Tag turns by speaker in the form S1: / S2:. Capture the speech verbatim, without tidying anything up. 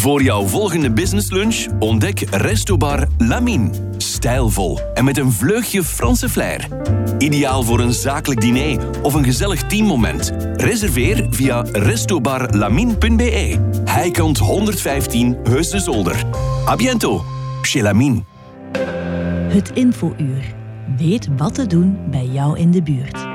S1: Voor jouw volgende businesslunch ontdek Restobar Lamine. Stijlvol en met een vleugje Franse flair. Ideaal voor een zakelijk diner of een gezellig teammoment. Reserveer via restobarlamine punt b e. Heikant honderdvijftien Heus de Zolder. A biento, chez Lamine.
S2: Het infouur. Weet wat te doen bij jou in de buurt.